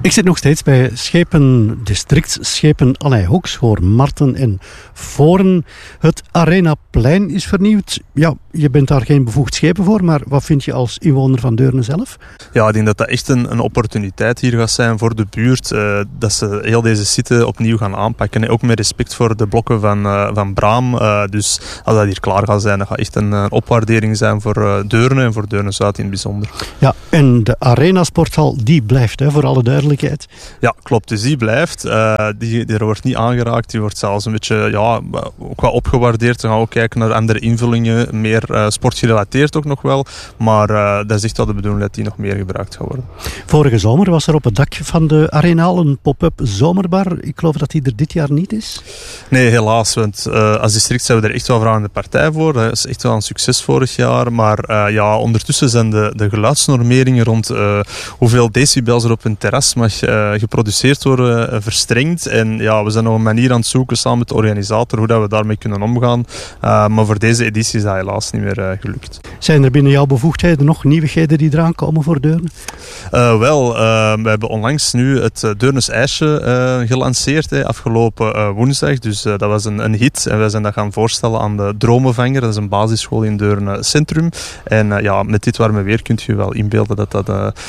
Ik zit nog steeds bij districtsschepen Allei Hoeks voor Marten en Foren. Het Arenaplein is vernieuwd. Ja, je bent daar geen bevoegd schepen voor, maar wat vind je als inwoner van Deurne zelf? Ja, ik denk dat dat echt een opportuniteit hier gaat zijn voor de buurt. Dat ze heel deze site opnieuw gaan aanpakken. En ook met respect voor de blokken van Braam. Dus als dat hier klaar gaat zijn, dat gaat echt een opwaardering zijn voor Deurne en voor Deurne-Zuid in het bijzonder. Ja, en de Arena Sporthal, die blijft, hè, voor alle duidelijkheid. Ja, klopt. Dus die blijft. Die wordt niet aangeraakt. Die wordt zelfs een beetje ook wat opgewaardeerd. We gaan ook kijken naar andere invullingen. Meer sportgerelateerd ook nog wel. Maar dat is echt wel de bedoeling dat die nog meer gebruikt gaat worden. Vorige zomer was er op het dak van de Arena al een pop-up zomerbar. Ik geloof dat die er dit jaar niet is. Nee, helaas. Want als district zijn we er echt wel vragende partij voor. Dat is echt wel een succes vorig jaar. Maar ondertussen zijn de geluidsnormeringen rond hoeveel decibels er op een terras mag geproduceerd worden verstrengd. En ja, we zijn nog een manier aan het zoeken samen met de organisator hoe dat we daarmee kunnen omgaan. Maar voor deze editie is dat helaas niet meer gelukt. Zijn er binnen jouw bevoegdheden nog nieuwigheden die eraan komen voor Deurne? We hebben onlangs nu het Deurnes ijsje gelanceerd afgelopen woensdag. Dus dat was een hit. En wij zijn dat gaan voorstellen aan de Dromenvanger. Dat is een basisschool in Deurne Centrum. En met dit warme weer kunt je wel inbeelden dat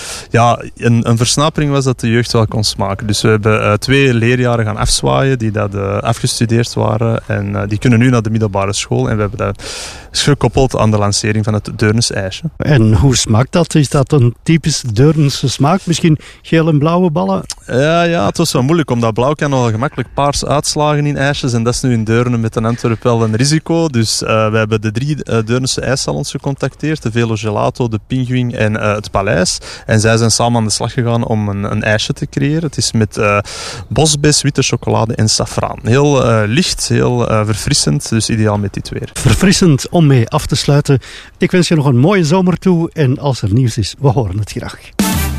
een versnapering was dat de jeugd wel kon smaken. Dus we hebben 2 leerjaren gaan afzwaaien die dat afgestudeerd waren. En die kunnen nu naar de middelbare school. En we hebben dat gekoppeld aan de lancering van het Deurnes ijsje. En hoe smaakt dat? Is dat een typisch Deurnense smaak? Misschien geel en blauwe ballen? Ja, het was wel moeilijk, omdat blauw kan nogal gemakkelijk paars uitslagen in ijsjes. En dat is nu in Deurne met een Antwerp wel een risico. Dus we hebben de 3 Deurnense ijssalons gecontacteerd. De Velo Gelato, de Pinguïn en het Paleis. En zij zijn samen aan de slag gegaan om een ijsje te creëren. Het is met bosbes, witte chocolade en saffraan. Heel licht, heel verfrissend, dus ideaal met dit weer. Verfrissend om mee af te sluiten. Ik wens je nog een mooie zomer toe en als er nieuws is, we horen het graag.